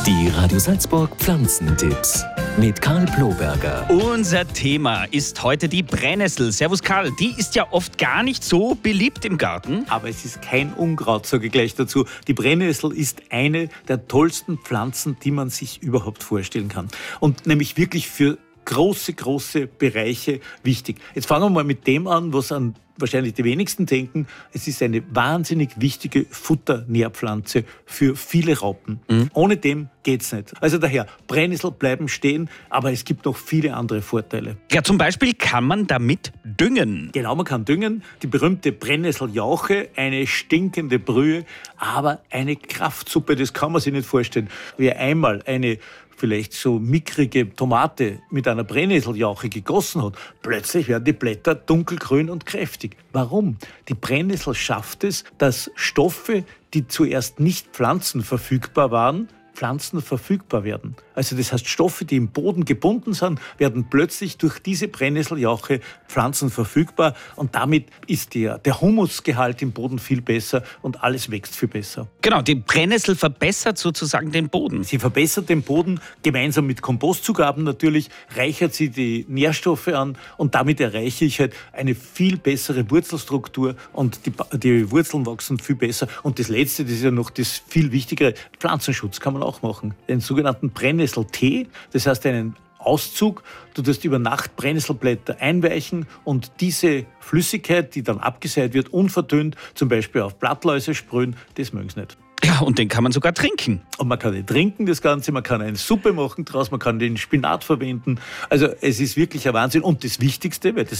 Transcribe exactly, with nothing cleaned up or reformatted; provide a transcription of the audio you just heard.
Die Radio Salzburg Pflanzentipps mit Karl Ploberger. Unser Thema ist heute die Brennnessel. Servus Karl, die ist ja oft gar nicht so beliebt im Garten. Aber es ist kein Unkraut, sage ich gleich dazu. Die Brennnessel ist eine der tollsten Pflanzen, die man sich überhaupt vorstellen kann. Und nämlich wirklich für große, große Bereiche wichtig. Jetzt fangen wir mal mit dem an, was an wahrscheinlich die wenigsten denken. Es ist eine wahnsinnig wichtige Futternährpflanze für viele Raupen. Mhm. Ohne dem geht's nicht. Also daher, Brennnessel bleiben stehen, aber es gibt noch viele andere Vorteile. Ja, zum Beispiel kann man damit düngen. Genau, man kann düngen. Die berühmte Brennnesseljauche, eine stinkende Brühe, aber eine Kraftsuppe, das kann man sich nicht vorstellen. Wer einmal eine vielleicht so mickrige Tomate mit einer Brennnesseljauche gegossen hat, plötzlich werden die Blätter dunkelgrün und kräftig. Warum? Die Brennnessel schafft es, dass Stoffe, die zuerst nicht pflanzenverfügbar waren, Pflanzen verfügbar werden. Also das heißt, Stoffe, die im Boden gebunden sind, werden plötzlich durch diese Brennnesseljauche Pflanzen verfügbar und damit ist der, der Humusgehalt im Boden viel besser und alles wächst viel besser. Genau, die Brennnessel verbessert sozusagen den Boden. Sie verbessert den Boden, gemeinsam mit Kompostzugaben natürlich, reichert sie die Nährstoffe an und damit erreiche ich halt eine viel bessere Wurzelstruktur und die, die Wurzeln wachsen viel besser. Und das Letzte, das ist ja noch das viel Wichtigere, Pflanzenschutz kann man auch machen. Den sogenannten Brennnesseltee, das heißt einen Auszug, du tust über Nacht Brennnesselblätter einweichen und diese Flüssigkeit, die dann abgesät wird, unverdünnt, zum Beispiel auf Blattläuse sprühen, das mögen sie nicht. Ja, und den kann man sogar trinken. Und man kann den trinken, das Ganze, man kann eine Suppe machen draus, man kann den Spinat verwenden. Also es ist wirklich ein Wahnsinn. Und das Wichtigste, weil das